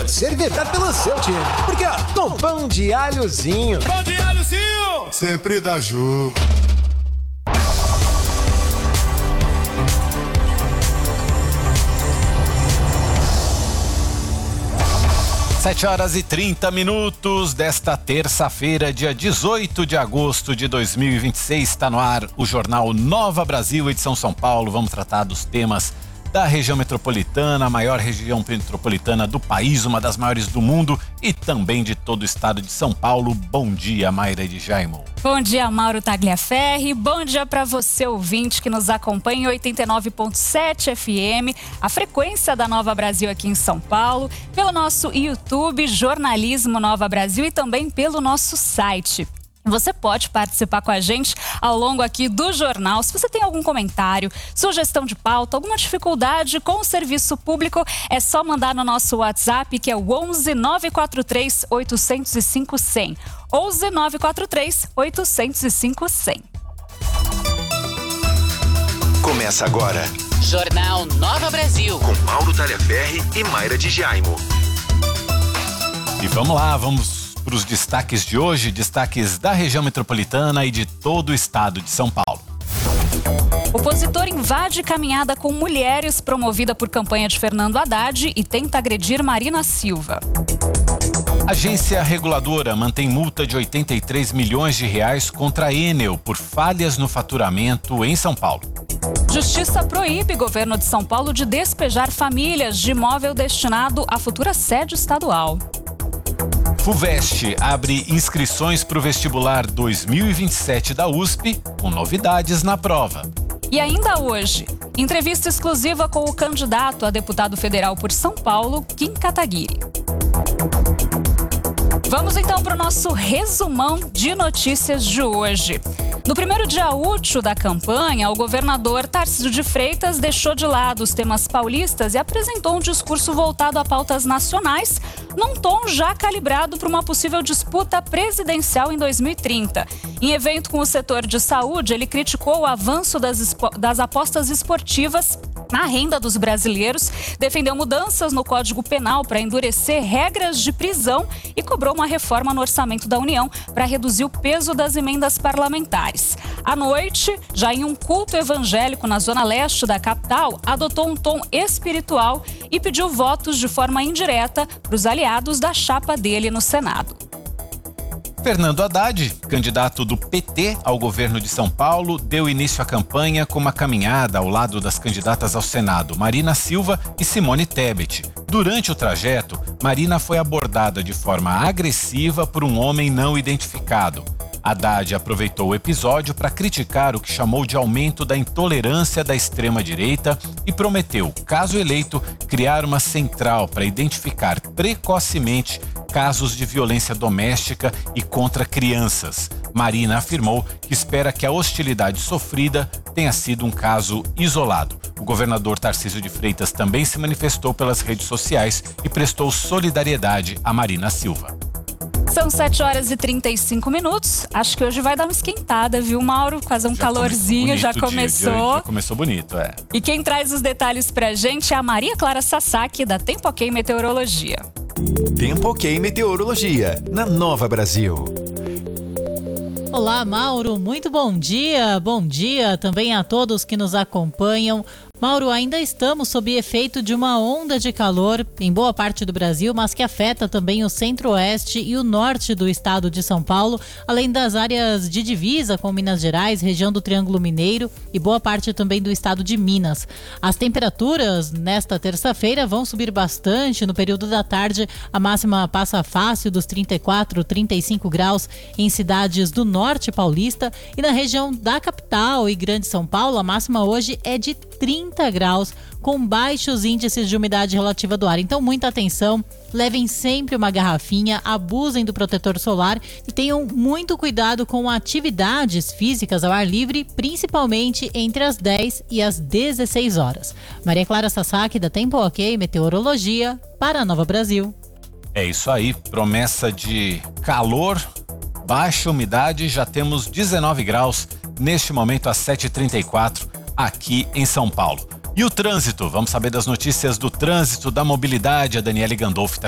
torcer e vibrar pelo seu time. Porque, ó, com pão de alhozinho. Pão de alhozinho! Sempre dá jogo. Sete horas e 30 minutos desta terça-feira, dia 18 de agosto de 2026, está no ar o Jornal Nova Brasil, edição São Paulo. Vamos tratar dos temas da região metropolitana, a maior região metropolitana do país, uma das maiores do mundo e também de todo o estado de São Paulo. Bom dia, Mayra de Jaimo. Bom dia, Mauro Tagliaferri. Bom dia para você, ouvinte, que nos acompanha em 89.7 FM, a frequência da Nova Brasil aqui em São Paulo, pelo nosso YouTube, Jornalismo Nova Brasil, e também pelo nosso site. Você pode participar com a gente ao longo aqui do jornal. Se você tem algum comentário, sugestão de pauta, alguma dificuldade com o serviço público, é só mandar no nosso WhatsApp, que é o 11 943 805 100. 11 943 805 100. Começa agora. Jornal Nova Brasil. Com Mauro Tagliaferri e Mayra de Jaimo. E vamos lá, vamos para os destaques de hoje, destaques da região metropolitana e de todo o estado de São Paulo. Opositor invade caminhada com mulheres promovida por campanha de Fernando Haddad e tenta agredir Marina Silva. Agência reguladora mantém multa de 83 milhões de reais contra a Enel por falhas no faturamento em São Paulo. Justiça proíbe governo de São Paulo de despejar famílias de imóvel destinado à futura sede estadual. FUVEST abre inscrições para o vestibular 2027 da USP, com novidades na prova. E ainda hoje, entrevista exclusiva com o candidato a deputado federal por São Paulo, Kim Kataguiri. Vamos então para o nosso resumão de notícias de hoje. No primeiro dia útil da campanha, o governador Tarcísio de Freitas deixou de lado os temas paulistas e apresentou um discurso voltado a pautas nacionais, num tom já calibrado para uma possível disputa presidencial em 2030. Em evento com o setor de saúde, ele criticou o avanço das apostas esportivas na renda dos brasileiros, defendeu mudanças no Código Penal para endurecer regras de prisão e cobrou uma reforma no orçamento da União para reduzir o peso das emendas parlamentares. À noite, já em um culto evangélico na zona leste da capital, adotou um tom espiritual e pediu votos de forma indireta para os aliados da chapa dele no Senado. Fernando Haddad, candidato do PT ao governo de São Paulo, deu início à campanha com uma caminhada ao lado das candidatas ao Senado, Marina Silva e Simone Tebet. Durante o trajeto, Marina foi abordada de forma agressiva por um homem não identificado. Haddad aproveitou o episódio para criticar o que chamou de aumento da intolerância da extrema-direita e prometeu, caso eleito, criar uma central para identificar precocemente casos de violência doméstica e contra crianças. Marina afirmou que espera que a hostilidade sofrida tenha sido um caso isolado. O governador Tarcísio de Freitas também se manifestou pelas redes sociais e prestou solidariedade a Marina Silva. São 7 horas e 35 minutos. Acho que hoje vai dar uma esquentada, viu, Mauro? Quase um calorzinho, já começou. Já começou bonito, é. E quem traz os detalhes pra gente é a Maria Clara Sasaki, da Tempo OK Meteorologia. Tempo OK Meteorologia, na Nova Brasil. Olá, Mauro, muito bom dia. Bom dia também a todos que nos acompanham. Mauro, ainda estamos sob efeito de uma onda de calor em boa parte do Brasil, mas que afeta também o centro-oeste e o norte do estado de São Paulo, além das áreas de divisa com Minas Gerais, região do Triângulo Mineiro e boa parte também do estado de Minas. As temperaturas nesta terça-feira vão subir bastante no período da tarde. A máxima passa fácil dos 34, 35 graus em cidades do norte paulista, e na região da capital e Grande São Paulo, a máxima hoje é de 30 graus, com baixos índices de umidade relativa do ar. Então, muita atenção, levem sempre uma garrafinha, abusem do protetor solar e tenham muito cuidado com atividades físicas ao ar livre, principalmente entre as 10 e as 16 horas. Maria Clara Sasaki, da Tempo OK Meteorologia, para a Nova Brasil. É isso aí, promessa de calor, baixa umidade, já temos 19 graus neste momento às 7h34 aqui em São Paulo. E o trânsito? Vamos saber das notícias do trânsito, da mobilidade. A Daniele Gandolfi está